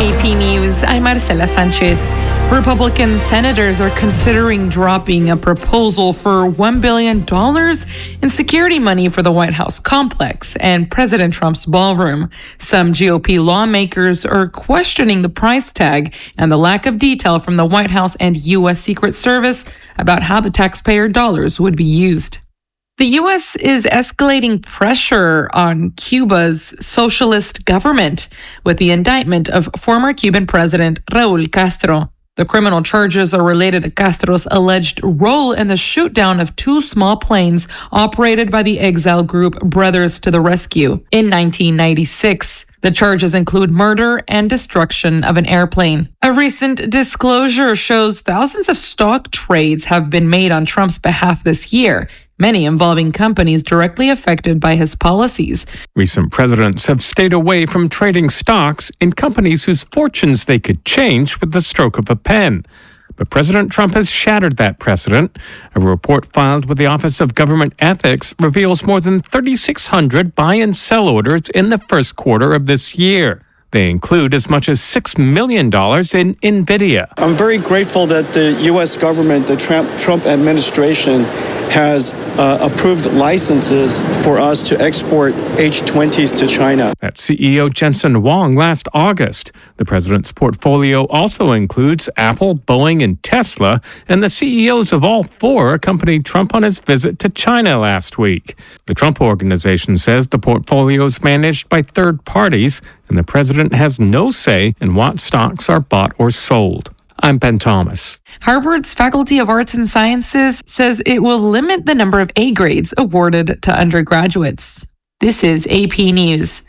AP News, I'm Marcela Sanchez. Republican senators are considering dropping a proposal for $1 billion in security money for the White House complex and President Trump's ballroom. Some GOP lawmakers are questioning the price tag and the lack of detail from the White House and U.S. Secret Service about how the taxpayer dollars would be used. The U.S. is escalating pressure on Cuba's socialist government with the indictment of former Cuban President Raul Castro. The criminal charges are related to Castro's alleged role in the shoot-down of two small planes operated by the exile group Brothers to the Rescue in 1996. The charges include murder and destruction of an airplane. A recent disclosure shows thousands of stock trades have been made on Trump's behalf this year, many involving companies directly affected by his policies. Recent presidents have stayed away from trading stocks in companies whose fortunes they could change with the stroke of a pen. But President Trump has shattered that precedent. A report filed with the Office of Government Ethics reveals more than 3,600 buy and sell orders in the first quarter of this year. They include as much as $6 million in NVIDIA. I'm very grateful that the U.S. government, the Trump administration, has approved licenses for us to export H-20s to China. That's CEO Jensen Huang last August. The president's portfolio also includes Apple, Boeing, and Tesla, and the CEOs of all four accompanied Trump on his visit to China last week. The Trump Organization says the portfolio is managed by third parties, and the president has no say in what stocks are bought or sold. I'm Ben Thomas. Harvard's Faculty of Arts and Sciences says it will limit the number of A grades awarded to undergraduates. This is AP News.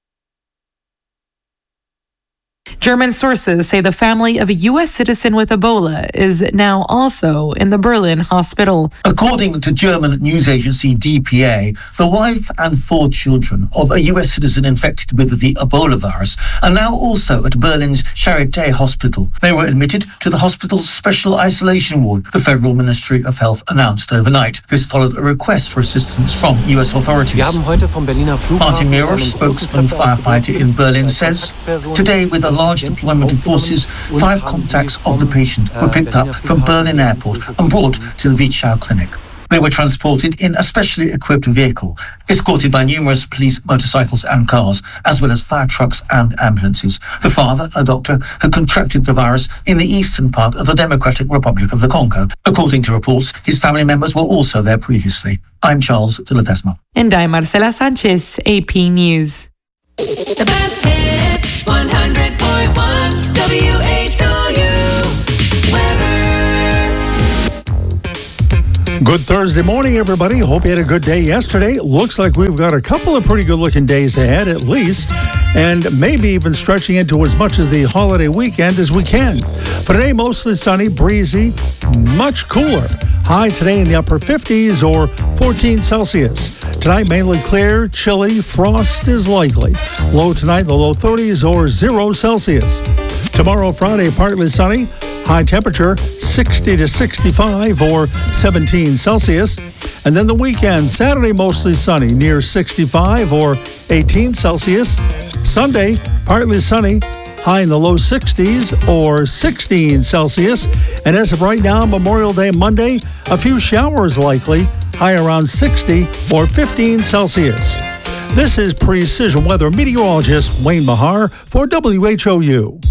German sources say the family of a U.S. citizen with Ebola is now also in the Berlin hospital. According to German news agency DPA, the wife and 4 children of a U.S. citizen infected with the Ebola virus are now also at Berlin's Charité hospital. They were admitted to the hospital's special isolation ward, the Federal Ministry of Health announced overnight. This followed a request for assistance from U.S. authorities. Martin Miro, spokesman firefighter in Berlin, says, today with a large deployment of forces, 5 contacts of the patient were picked up from Berlin Airport and brought to the Wichau clinic. They were transported in a specially equipped vehicle, escorted by numerous police motorcycles and cars, as well as fire trucks and ambulances. The father, a doctor, had contracted the virus in the eastern part of the Democratic Republic of the Congo. According to reports, his family members were also there previously. I'm Charles de Ledesma. And I'm Marcela Sanchez, AP News. The best hits, 100.1 WHOU weather. Good Thursday morning, everybody. Hope you had a good day yesterday. Looks like we've got a couple of pretty good-looking days ahead, at least, and maybe even stretching into as much as the holiday weekend as we can. For today, mostly sunny, breezy, much cooler. High today in the upper 50s or 14 Celsius. Tonight, mainly clear, chilly, frost is likely. Low tonight, the low 30s or 0 Celsius. Tomorrow, Friday, partly sunny. High temperature, 60 to 65 or 17 Celsius. And then the weekend, Saturday, mostly sunny, near 65 or 18 Celsius. Sunday, partly sunny. High in the low 60s or 16 Celsius. And as of right now, Memorial Day Monday, a few showers likely, high around 60 or 15 Celsius. This is Precision Weather meteorologist Wayne Mahar for WHOU.